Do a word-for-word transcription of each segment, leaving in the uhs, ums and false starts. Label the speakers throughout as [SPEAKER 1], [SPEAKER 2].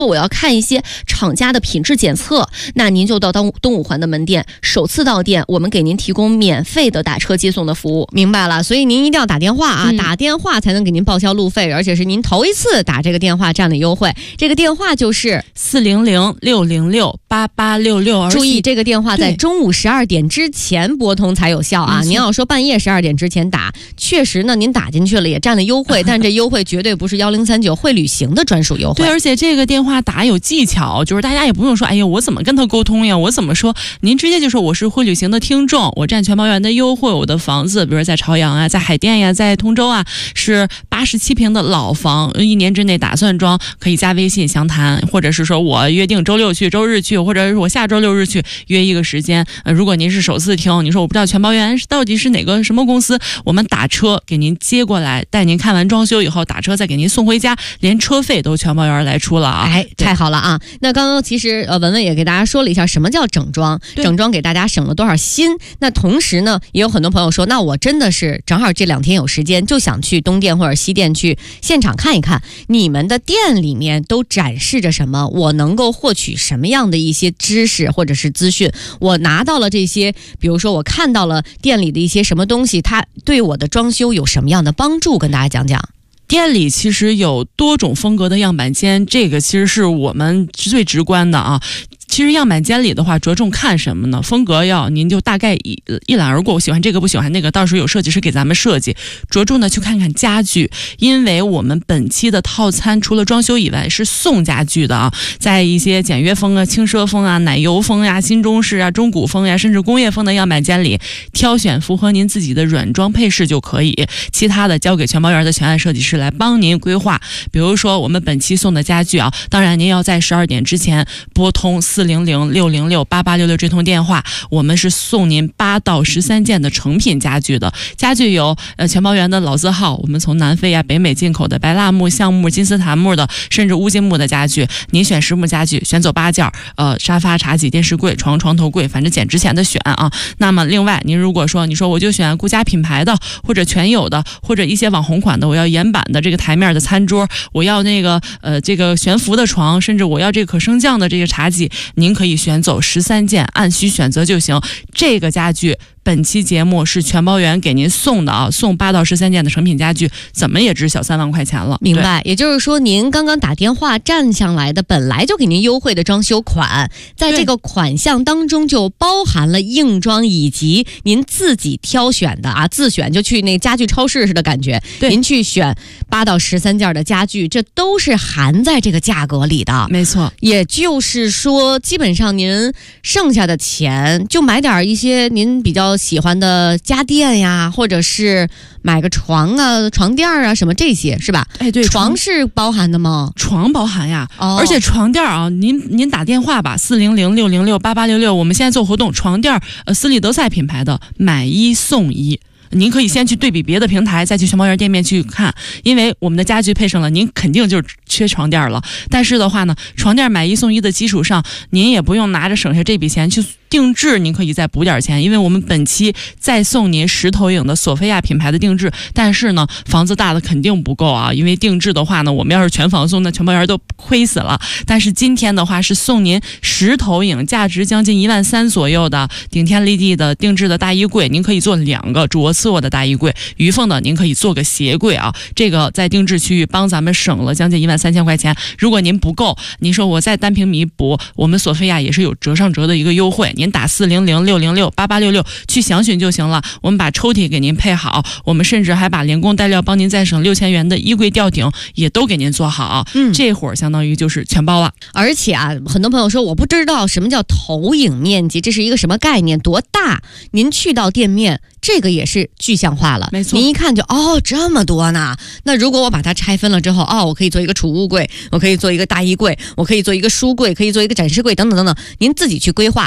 [SPEAKER 1] 我要看一些厂家的品质检测，那您就到东东五环的门店，首次到店，我们给您提供免费的打车接送的服务。
[SPEAKER 2] 明白了，所以您一定要打电话啊，
[SPEAKER 1] 嗯、
[SPEAKER 2] 打电话才能给您报销路费，而且是您头一次打这个电话占了优惠。这个电话就是
[SPEAKER 3] 四零零六零六八八六六。
[SPEAKER 2] 注意，这个电话在中午十二点之前拨通才有效啊！您要说半夜十二点之前打，确实呢，您打进去了也占了优惠，但这优惠绝对不是幺零三九会旅行的专属优惠。
[SPEAKER 3] 对，而且这个电话打有技巧，就是大家也不用说，哎呀，我怎么跟他沟通呀？我怎么说？您直接就说我是会旅行的听众，我占全包园的优惠，我的房子，比如在朝阳啊，在海淀呀，在通州啊，是八十七平的老房，一年之内打算装，可以加微信详谈，或者是说我约定周六去，周日去，或者是我下周六日去，约一个时间。呃，如果您是首次听，你说我不知道全包园到底是哪个什么公司，我们打车给您接过来，带您看完装修以后，打车再给您送回家，连车费都全包园来出了啊！
[SPEAKER 2] 哎，太好了啊！那刚刚其实呃文文也给大家说了一下什么叫整装，整装给大家省了多少心。那同时呢，也有很多朋友说，那我真的是正好这两天有时间，就想去东店或者西店去现场看一看，你们的店里面都展示着什么，我能够获取什么样的一些知识或者是资讯，我拿到了这些，比如说我看到了店里的一些什么东西，它对我的装修有什么样的帮助，跟大家讲讲。
[SPEAKER 3] 店里其实有多种风格的样板间，这个其实是我们最直观的啊。其实样板间里的话，着重看什么呢？风格要您就大概一一览而过，我喜欢这个不喜欢那个，到时候有设计师给咱们设计。着重的去看看家具，因为我们本期的套餐除了装修以外是送家具的啊，在一些简约风啊、轻奢风啊、奶油风呀、新中式啊、中古风呀，甚至工业风的样板间里，挑选符合您自己的软装配饰就可以，其他的交给全包园的全案设计师来帮您规划。比如说我们本期送的家具啊，当然您要在十二点之前拨通四零零六零六八八六六这通电话，我们是送您八到十三件的成品家具的。家具有呃全包园的老字号，我们从南非呀、北美进口的白蜡木、橡木、金丝檀木的，甚至乌金木的家具。您选实木家具，选走八件，呃，沙发、茶几、电视柜、床、床头柜，反正捡值钱的选啊。那么另外，您如果说你说我就选顾家品牌的，或者全有的，或者一些网红款的，我要岩板的这个台面的餐桌，我要那个呃这个悬浮的床，甚至我要这个可升降的这个茶几，您可以选走十三件，按需选择就行。这个家具本期节目是全包园给您送的啊，送八到十三件的成品家具，怎么也值小三万块钱了。
[SPEAKER 2] 明白，也就是说您刚刚打电话占上来的本来就给您优惠的装修款，在这个款项当中就包含了硬装以及您自己挑选的啊，自选就去那家具超市似的感觉，您去选八到十三件的家具，这都是含在这个价格里的。
[SPEAKER 3] 没错，
[SPEAKER 2] 也就是说基本上您剩下的钱就买点一些您比较喜欢的家电呀，或者是买个床啊、床垫啊什么这些，是吧？
[SPEAKER 3] 哎，对，
[SPEAKER 2] 床是包含的吗？
[SPEAKER 3] 床包含呀，
[SPEAKER 2] 哦、
[SPEAKER 3] 而且床垫啊，您您打电话吧，四零零六零六八八六六，我们现在做活动，床垫呃斯利德赛品牌的买一送一。您可以先去对比别的平台，再去全包园店面去看，因为我们的家具配上了，您肯定就是缺床垫了。但是的话呢，床垫买一送一的基础上，您也不用拿着省下这笔钱去定制，您可以再补点钱，因为我们本期再送您石头影的索菲亚品牌的定制。但是呢，房子大的肯定不够啊，因为定制的话呢，我们要是全房送，那全包园都亏死了。但是今天的话是送您石头影，价值将近一万三左右的顶天立地的定制的大衣柜，您可以做两个主卧次卧的大衣柜，余缝的您可以做个鞋柜啊，这个在定制区域帮咱们省了将近一万三千块钱。如果您不够，您说我再单凭弥补，我们索菲亚也是有折上折的一个优惠，您打四零零六零六八八六六去详询就行了。我们把抽屉给您配好，我们甚至还把连工带料帮您再省六千元的衣柜吊顶也都给您做好，嗯，这会儿相当于就是全包了。
[SPEAKER 2] 而且啊，很多朋友说我不知道什么叫投影面积，这是一个什么概念，多大？您去到店面，这个也是具象化了，
[SPEAKER 3] 没错，
[SPEAKER 2] 您一看就哦这么多呢。那如果我把它拆分了之后，哦，我可以做一个储物柜，我可以做一个大衣柜，我可以做一个书柜，可以做一个展示柜，等等等等，您自己去规划。总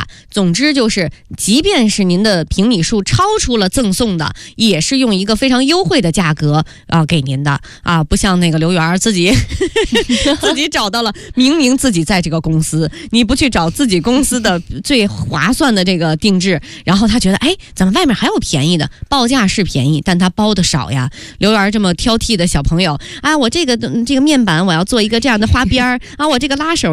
[SPEAKER 2] 总之就是，即便是您的平米数超出了赠送的，也是用一个非常优惠的价格啊、呃、给您的啊，不像那个刘媛自己自己找到了，明明自己在这个公司，你不去找自己公司的最划算的这个定制，然后他觉得哎，怎么外面还有便宜的？报价是便宜，但他包的少呀。刘媛这么挑剔的小朋友啊，我这个这个面板我要做一个这样的花边儿啊，我这个拉手